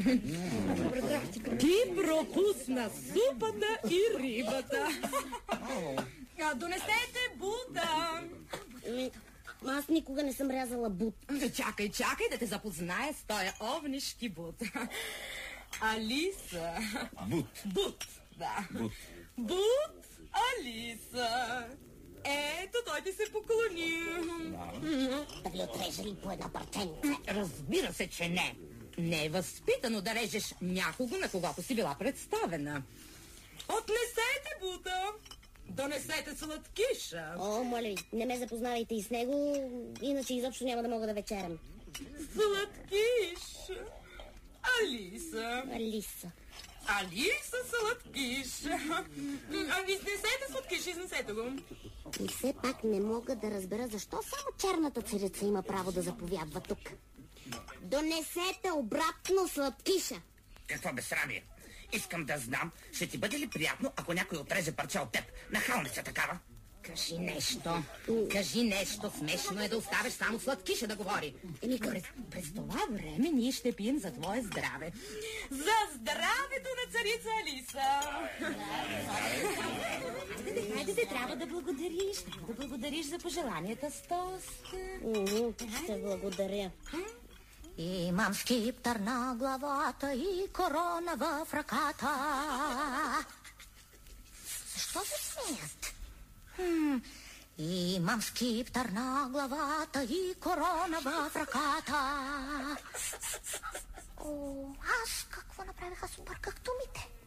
Ти пропусна супата и рибата. Донесете бута. Аз никога не съм рязала бут. Чакай да те запозная с тоя овнишки бут. Алиса. Бут, да. Бут, Алиса. Ето, той ти се поклони. Да ви отреже ли по една парченце? Разбира се, че не. Не е възпитано да режеш някого, на когото си била представена. Отнесете бута. Донесете сладкиша. О, моля ви, не ме запознавайте и с него, иначе изобщо няма да мога да вечерям. Сладкиш. Алиса, сладкиш. Изнесете сладкиш, изнесете го. И все пак не мога да разбера защо само черната царица има право да заповядва тук. Донесете обратно сладкиша. Какво безсрамие? Искам да знам, ще ти бъде ли приятно, ако някой отреже парче от теб? Нахалница такава. Кажи нещо. Смешно е да оставиш само сладкиша да говори. През това време ние ще пием за твое здраве. За здравето на царица Алиса. Хайде, трябва да благодариш. Да благодариш за пожеланията с тост. Ще благодаря. Имам скиптър на главата и корона в ръката. Защо се смеят? Имам скиптър на главата и корона в ръката. О, аз какво направих? Аз обърках думите.